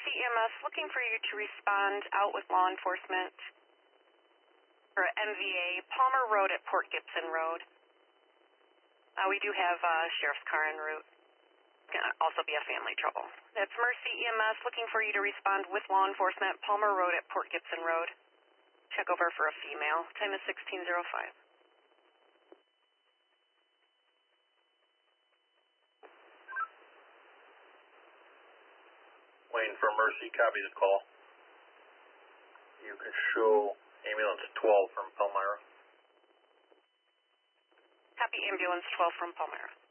Mercy EMS looking for you to respond out with law enforcement for MVA Palmer Road at Port Gibson Road. We do have a sheriff's car en route. Can also be a family trouble. That's Mercy EMS looking for you to respond with law enforcement Palmer Road at Port Gibson Road. Check over for a female. Time is 16:05. Waiting for Mercy, copy the call. You can show ambulance 12 from Palmyra. Copy ambulance 12 from Palmyra.